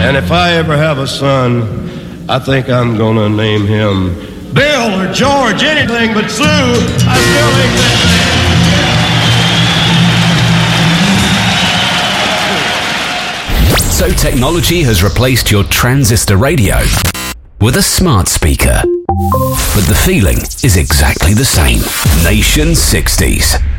And if I ever have a son, I think I'm gonna name him Bill or George, anything but Sue. I still think that. So technology has replaced your transistor radio with a smart speaker. But the feeling is exactly the same. Nation 60s.